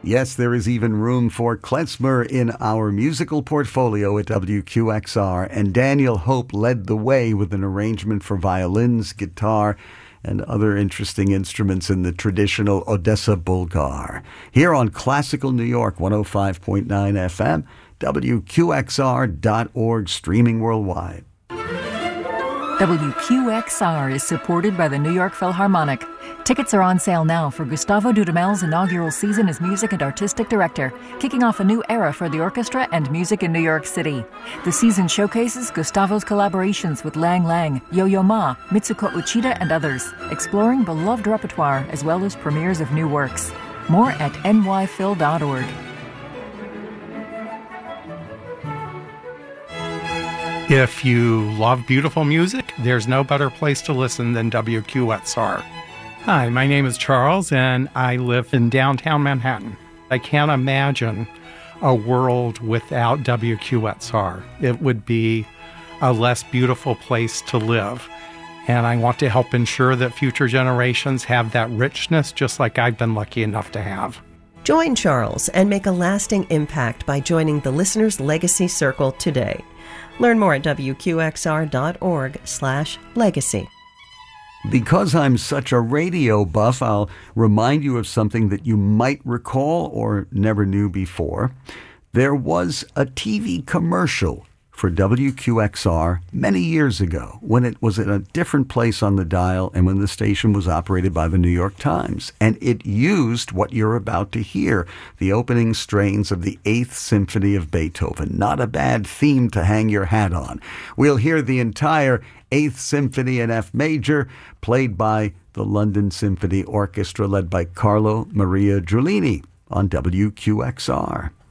Yes, there is even room for klezmer in our musical portfolio at WQXR, and Daniel Hope led the way with an arrangement for violins, guitar, and other interesting instruments in the traditional Odessa Bulgar. Here on Classical New York 105.9 FM, WQXR.org, streaming worldwide. WQXR is supported by the New York Philharmonic. Tickets are on sale now for Gustavo Dudamel's inaugural season as music and artistic director, kicking off a new era for the orchestra and music in New York City. The season showcases Gustavo's collaborations with Lang Lang, Yo-Yo Ma, Mitsuko Uchida, and others, exploring beloved repertoire as well as premieres of new works. More at nyphil.org. If you love beautiful music, there's no better place to listen than WQXR. Hi, my name is Charles, and I live in downtown Manhattan. I can't imagine a world without WQXR. It would be a less beautiful place to live. And I want to help ensure that future generations have that richness just like I've been lucky enough to have. Join Charles and make a lasting impact by joining the Listener's Legacy Circle today. Learn more at WQXR.org/legacy. Because I'm such a radio buff, I'll remind you of something that you might recall or never knew before. There was a TV commercial for WQXR many years ago when it was in a different place on the dial and when the station was operated by the New York Times. And it used what you're about to hear, the opening strains of the 8th Symphony of Beethoven. Not a bad theme to hang your hat on. We'll hear the entire 8th Symphony in F major, played by the London Symphony Orchestra, led by Carlo Maria Giulini on WQXR.